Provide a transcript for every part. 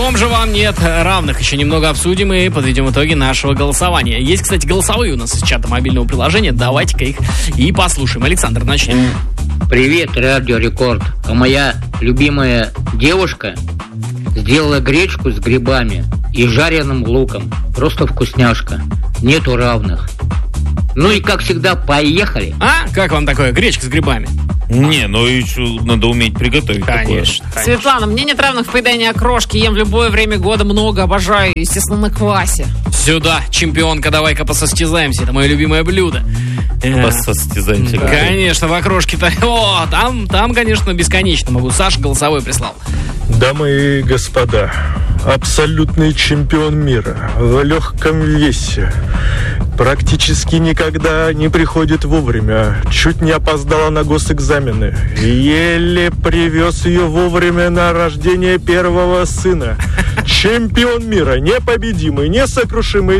чем же вам нет равных? Еще немного обсудим и подведем итоги нашего голосования. Есть, кстати, голосовые у нас из чата мобильного приложения. Давайте-ка их и послушаем. Александр, начнем. Привет, Радио Рекорд. Моя любимая девушка сделала гречку с грибами и жареным луком. Просто вкусняшка. Нету равных. Ну и, как всегда, поехали. А? Как вам такое? Гречка с грибами? Не, ну еще надо уметь приготовить. Конечно, такое. Светлана, мне нет равных в поедании окрошки. Ем в любое время года много, обожаю. Естественно, на квасе. Сюда, чемпионка, давай-ка посостязаемся. Это мое любимое блюдо. Посостязаемся. Конечно, в окрошке-то. О, там, конечно, бесконечно могу. Саша голосовой прислал. Дамы и господа, абсолютный чемпион мира в легком весе. Практически никогда не приходит вовремя. Чуть не опоздала на госэкзамены. Еле привез ее вовремя на рождение первого сына. Чемпион мира, непобедимый, несокрушимый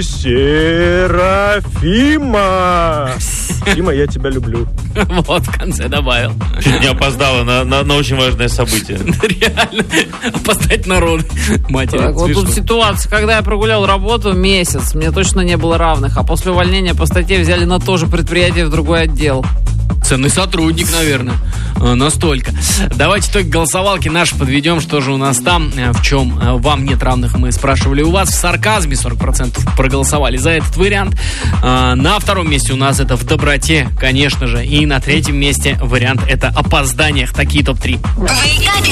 Серафима. Дима, я тебя люблю. Вот, в конце добавил. Чуть не опоздала на очень важное событие. Реально. Опоздать народ. Матери. Так, вот тут ситуация, когда я прогулял работу месяц, мне точно не было равных, а после увольнения по статье взяли на то же предприятие в другой отдел. Ценный сотрудник, наверное. Настолько. Давайте итоги голосовалки наши подведем. Что же у нас там? В чем вам нет равных? Мы спрашивали у вас. В сарказме 40% проголосовали за этот вариант. На втором месте у нас это в доброте, конечно же. И на третьем месте вариант это опозданиях. Такие топ-3. Вейкапе